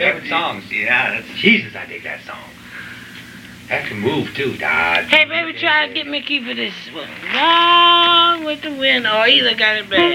favorite songs. Yeah, that's... Jesus, I dig that song. That can move too, Dad. Hey, baby, try to get me a key for this one. Gone with the wind, or either got it bad.